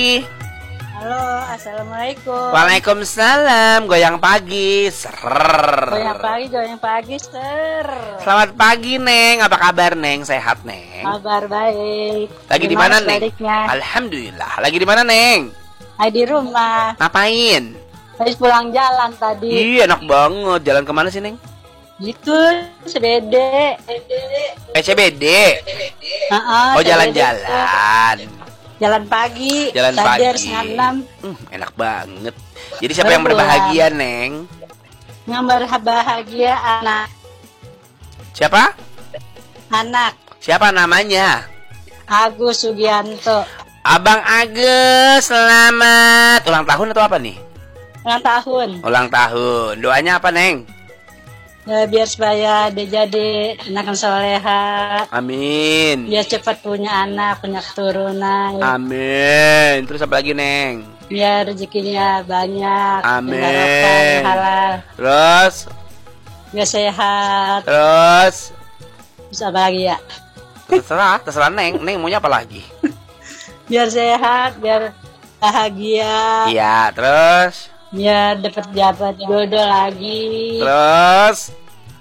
Halo, assalamualaikum. Waalaikumsalam. Goyang pagi. Goyang pagi, ser. Selamat pagi, Neng. Apa kabar, Neng? Sehat, Neng? Kabar baik. Lagi di mana, Neng? Alhamdulillah. Lagi di mana, Neng? Di rumah. Ngapain? Habis pulang jalan tadi. Iya, enak banget. Jalan kemana sih, Neng? Gitu, CBD. CBD. Oh, jalan-jalan. Jalan pagi. Jalan tadi pagi. Harus 6. Enak banget. Jadi siapa yang berbahagia, Neng? Yang berbahagia anak. Siapa? Anak. Siapa namanya? Agus Sugianto. Abang Agus, selamat ulang tahun atau apa nih? Ulang tahun. Ulang tahun. Doanya apa, Neng? Biar supaya dia jadi anak yang soleha. Amin. Biar cepat punya anak, punya keturunan. Amin. Terus apa lagi, Neng? Biar rezekinya banyak. Amin. Halal. Terus? Biar sehat. Terus? Terus apa lagi ya? Terserah Neng. Neng maunya apa lagi? Biar sehat, biar bahagia. Iya, terus? Biar dapat jodoh lagi. Terus?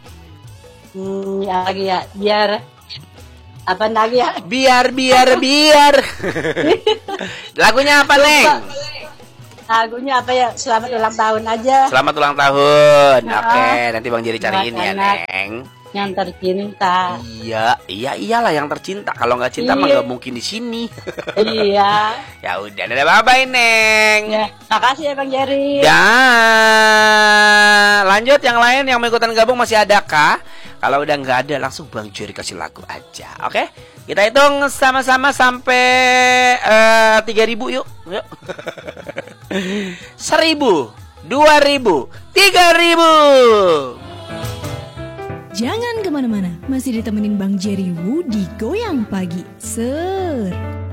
Ya lagi ya, biar apa lagi ya? Biar. Lagunya apa, Neng? Lagunya apa ya? Selamat ulang tahun aja. Selamat ulang tahun. Oke, nanti Bang Jerry cariin ya, Neng. Yang tercinta. Iyalah yang tercinta. Kalau nggak cinta mah nggak mungkin di sini. Iya. Ya udah, bye-bye, Neng. Ya, makasih ya Bang Jerry. Ya, lanjut yang lain yang mau ikutan gabung masih ada kah? Kalau udah nggak ada langsung Bang Jerry kasih lagu aja, oke? Kita hitung sama-sama sampai 3.000 yuk. 1.000, 2.000, 3.000. Jangan kemana-mana, masih ditemenin Bang Jerry Wu di Goyang Pagi. Ser.